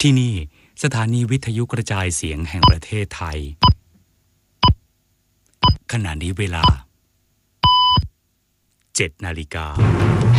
ที่นี่สถานีวิทยุกระจายเสียงแห่งประเทศไทยขณะนี้เวลา 7 นาฬิกา